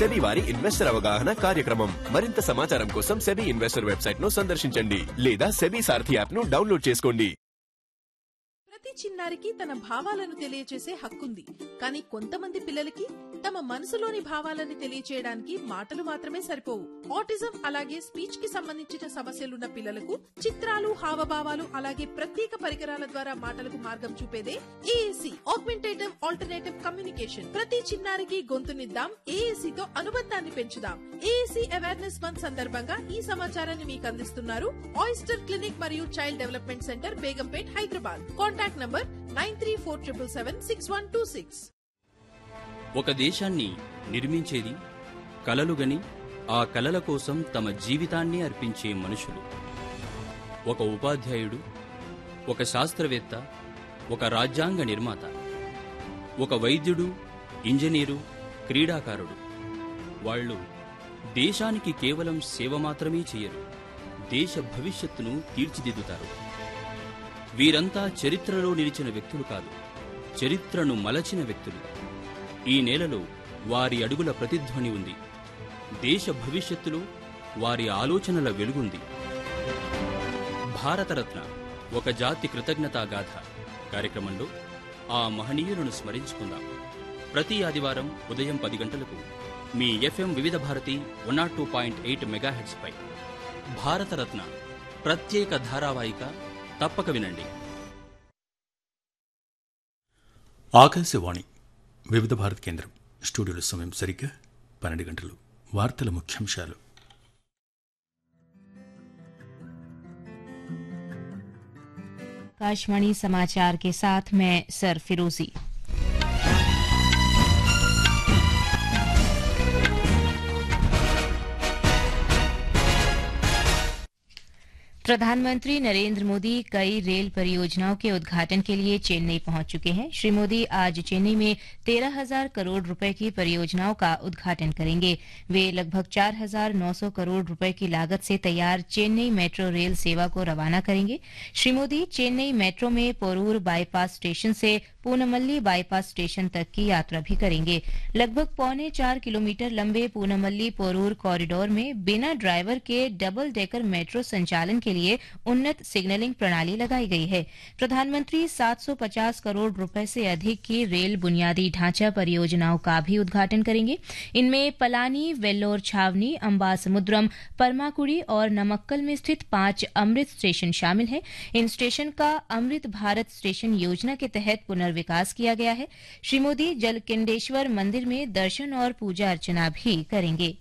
SEBI వారి investor అవగాహన కార్యక్రమం. మరింత సమాచారం కోసం సెబీ ఇన్వెస్టర్ వెబ్సైట్ ను సందర్శించండి లేదా సెబీ సారథి యాప్ ను డౌన్లోడ్ చేసుకోండి. ప్రతి చిన్నారికి తన భావాలను తెలియచేసే హక్కుంది. కానీ కొంతమంది పిల్లలకి తమ మనసులోని భావాలను తెలియచేయడానికి మాటలు మాత్రమే సరిపోవు. ఆటిజం అలాగే స్పీచ్ కి సంబంధించిన సమస్యలున్న పిల్లలకు చిత్రాలు, హావభావాలు అలాగే ప్రత్యేక పరికరాల ద్వారా మాటలకు మార్గం చూపేదే ఏఏసీ, ఆగ్మెంటేటివ్ ఆల్టర్నేటివ్ కమ్యూనికేషన్. ప్రతి చిన్నారికి గొంతునిద్దాం, ఏఏసీ తో అనుబంధాన్ని పెంచుదాం. ఏఏసీ అవేర్నెస్ మంత్ సందర్భంగా ఈ సమాచారాన్ని మీకు అందిస్తున్నారు ఆయిస్టర్ క్లినిక్ మరియు child development centre, Begumpet, Hyderabad. Contact number 9347776126. ఒక దేశాన్ని నిర్మించేది కలలుగని ఆ కలల కోసం తమ జీవితాన్ని అర్పించే మనుషులు. ఒక ఉపాధ్యాయుడు, ఒక శాస్త్రవేత్త, ఒక రాజ్యాంగ నిర్మాత, ఒక వైద్యుడు, ఇంజనీరు, క్రీడాకారుడు. వాళ్ళు దేశానికి కేవలం సేవ మాత్రమే చేయరు, దేశ భవిష్యత్తును తీర్చిదిద్దుతారు. వీరంతా చరిత్రలో నిలిచిన వ్యక్తులు కాదు, చరిత్రను మలచిన వ్యక్తులు. ఈ నేలలో వారి అడుగుల ప్రతిధ్వని ఉంది. దేశ భవిష్యత్తులో వారి ఆలోచనల వెలుగుంది. భారతరత్న ఒక జాతి కృతజ్ఞతాగాథ కార్యక్రమంలో ఆ మహనీయులను స్మరించుకుందాం. ప్రతి ఆదివారం ఉదయం 10 గంటలకు మీ FM వివిధ భారతి 102.8 మెగాహెర్ట్జ్ పై భారతరత్న ప్రత్యేక ధారావాహిక తప్పక వినండి. ఆకాశవాణి వివిధ భారతి కేంద్రం స్టూడియోలో సమయం సరిగ్గా 12 గంటలు. వార్తల ముఖ్యాంశాలు. आकाशवाणी समाचार के साथ मैं सर फिरोजी। प्रधानमंत्री नरेंद्र मोदी कई रेल परियोजनाओं के उद्घाटन के लिए चेन्नई पहुंच चुके हैं। श्री मोदी आज चेन्नई में 13,000 करोड़ रुपए की परियोजनाओं का उद्घाटन करेंगे। वे लगभग 4,900 करोड़ रुपए की लागत से तैयार चेन्नई मेट्रो रेल सेवा को रवाना करेंगे। श्री मोदी चेन्नई मेट्रो में पोरूर बाईपास स्टेशन से पूनमल्ली बाईपास स्टेशन तक की यात्रा भी करेंगे। लगभग 4.25 किलोमीटर लंबे पूनमल्ली पोरूर कॉरिडोर में बिना ड्राइवर के डबल डेकर मेट्रो संचालन के लिए उन्नत सिग्नलिंग प्रणाली लगाई गई है। प्रधानमंत्री 750 करोड़ रुपए से अधिक की रेल बुनियादी ढांचा परियोजनाओं का भी उद्घाटन करेंगे। इनमें पलानी, वेल्लोर छावनी, अंबासमुद्रम, परमाकुड़ी और नमक्कल में स्थित 5 अमृत स्टेशन शामिल हैं। इन स्टेशन का अमृत भारत स्टेशन योजना के तहत पुनर्विकास किया गया है। श्री मोदी जलकिंडेश्वर मंदिर में दर्शन और पूजा अर्चना भी करेंगे।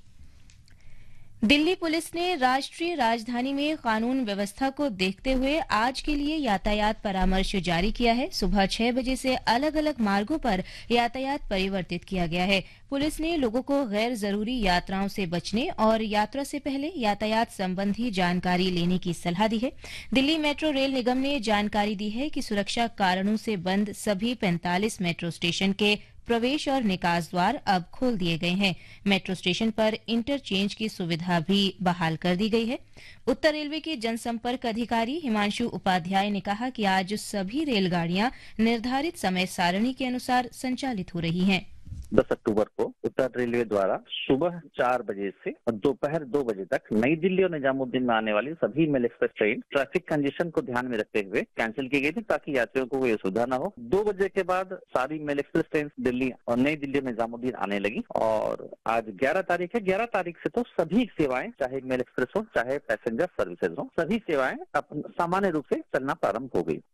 दिल्ली पुलिस ने राष्ट्रीय राजधानी में कानून व्यवस्था को देखते हुए आज के लिए यातायात परामर्श जारी किया है। सुबह 6 बजे से अलग अलग मार्गों पर यातायात परिवर्तित किया गया है। पुलिस ने लोगों को गैर जरूरी यात्राओं से बचने और यात्रा से पहले यातायात संबंधी जानकारी लेने की सलाह दी है। दिल्ली मेट्रो रेल निगम ने जानकारी दी है कि सुरक्षा कारणों से बंद सभी 45 मेट्रो स्टेशन के प्रवेश और निकास द्वार अब खोल दिए गए हैं। मेट्रो स्टेशन पर इंटरचेंज की सुविधा भी बहाल कर दी गई है। उत्तर रेलवे के जनसंपर्क अधिकारी हिमांशु उपाध्याय ने कहा कि आज सभी रेलगाड़ियां निर्धारित समय सारणी के अनुसार संचालित हो रही हैं। 10 अक्टूबर को उत्तर रेलवे द्वारा सुबह 4 बजे से दोपहर 2 बजे तक नई दिल्ली और निजामुद्दीन में आने वाली सभी mail express train traffic congestion को ध्यान में रखते हुए कैंसिल की गई थी, ताकि यात्रियों को कोई असुविधा न हो। 2 बजे के बाद सारी मेल एक्सप्रेस ट्रेन दिल्ली और नई दिल्ली और निजामुद्दीन आने लगी और आज 11 तारीख है। 11 तारीख से तो सभी सेवाएं, चाहे मेल एक्सप्रेस हो चाहे पैसेंजर सर्विसेज हो, सभी सेवाएं सामान्य रूप से चलना प्रारंभ हो गई।